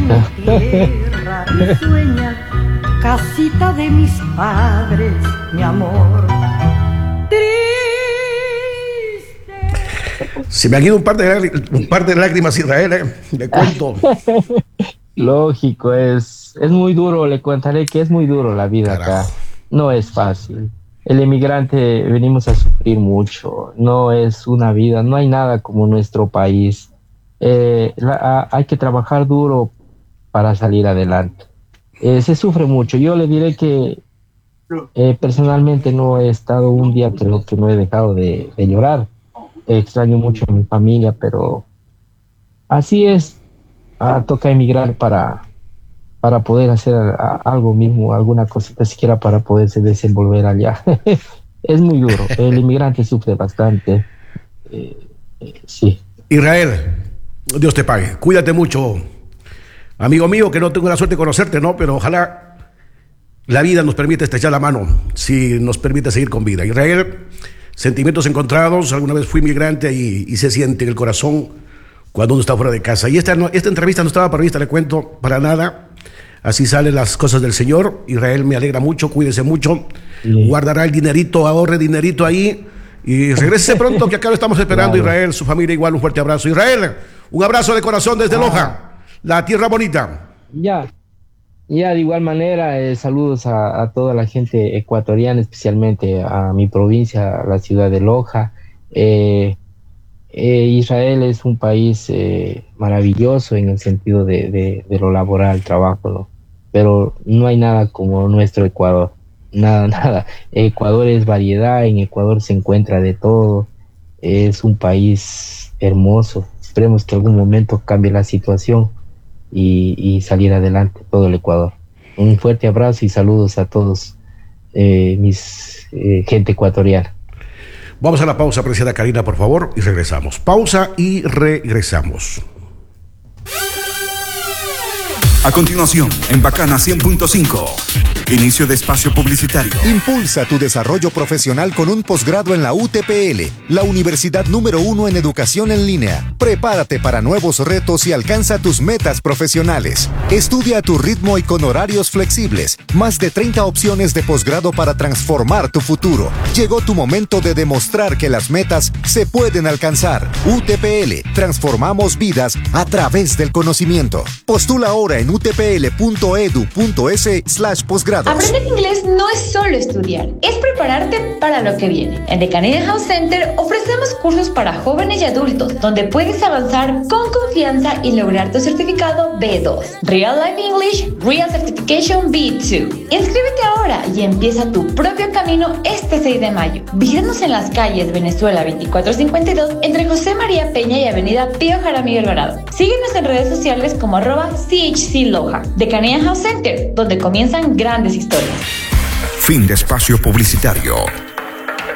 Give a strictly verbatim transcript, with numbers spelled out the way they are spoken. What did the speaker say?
tierra y sueña, casita de mis padres, mi amor. Triste. Se me han ido un par de, un par de lágrimas, Israel, ¿eh? Le cuento. Lógico, es, es muy duro, le contaré que es muy duro la vida Carajo. Acá. No es fácil. El emigrante venimos a sufrir mucho. No es una vida, no hay nada como nuestro país. Eh, la, a, hay que trabajar duro para salir adelante. Eh, se sufre mucho. Yo le diré que eh, personalmente no he estado un día que no, que no he dejado de, de llorar. Eh, extraño mucho a mi familia, pero así es. Ah, toca emigrar para, para poder hacer a, a, algo mismo, alguna cosita siquiera para poderse desenvolver allá. Es muy duro. El inmigrante sufre bastante. Eh, eh, sí. Israel, Dios te pague. Cuídate mucho. Amigo mío, que no tengo la suerte de conocerte, ¿no? Pero ojalá la vida nos permita estrechar la mano, si nos permite seguir con vida. Israel, sentimientos encontrados. Alguna vez fui migrante y, y se siente en el corazón cuando uno está fuera de casa. Y esta, no, esta entrevista no estaba prevista, le cuento, para nada. Así salen las cosas del Señor. Israel, me alegra mucho, cuídese mucho. Sí. Guardará el dinerito, ahorre dinerito ahí. Y regrese pronto, que acá lo estamos esperando, claro. Israel, su familia igual, un fuerte abrazo. Israel, un abrazo de corazón desde ah. Loja, la tierra bonita. Ya, ya de igual manera, eh, saludos a, a toda la gente ecuatoriana, especialmente a mi provincia, a la ciudad de Loja. Eh, eh, Israel es un país eh, maravilloso en el sentido de, de, de lo laboral, trabajo, ¿no? Pero no hay nada como nuestro Ecuador. Nada, nada. Ecuador es variedad, en Ecuador se encuentra de todo. Es un país hermoso. Esperemos que algún momento cambie la situación y, y salir adelante todo el Ecuador. Un fuerte abrazo y saludos a todos eh, mis eh, gente ecuatoriana. Vamos a la pausa, apreciada Karina, por favor, y regresamos. Pausa y regresamos. A continuación, en Bacana cien punto cinco, inicio de espacio publicitario. Impulsa tu desarrollo profesional con un posgrado en la U T P L, la universidad número uno en educación en línea. Prepárate para nuevos retos y alcanza tus metas profesionales. Estudia a tu ritmo y con horarios flexibles. Más de treinta opciones de posgrado para transformar tu futuro. Llegó tu momento de demostrar que las metas se pueden alcanzar. U T P L, transformamos vidas a través del conocimiento. Postula ahora en utpl.edu.es slash posgrados. Aprender inglés no es solo estudiar, es prepararte para lo que viene. En The Canadian House Center ofrecemos cursos para jóvenes y adultos, donde puedes avanzar con confianza y lograr tu certificado B dos. Real Life English, Real Certification B dos. Inscríbete ahora y empieza tu propio camino este seis de mayo. Visítanos en las calles Venezuela veinticuatro cincuenta y dos, entre José María Peña y Avenida Pío Jaramillo Alvarado. Síguenos en redes sociales como arroba C H C Loja. The Canadian House Center, donde comienzan grandes historias. Fin de espacio publicitario.